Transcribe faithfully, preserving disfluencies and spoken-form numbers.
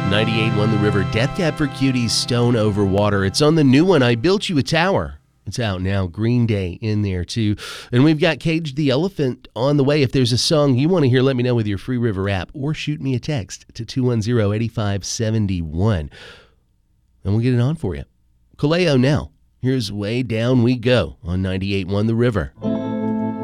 ninety-eight one The River, Death Cab for Cuties, Stone Over Water. It's on the new one, I Built You a Tower. It's out now. Green Day in there, too. And we've got Cage the Elephant on the way. If there's a song you want to hear, let me know with your Free River app or shoot me a text to two one zero, eight five seven one. And we'll get it on for you. Kaleo now. Here's Way Down We Go on ninety-eight one The River.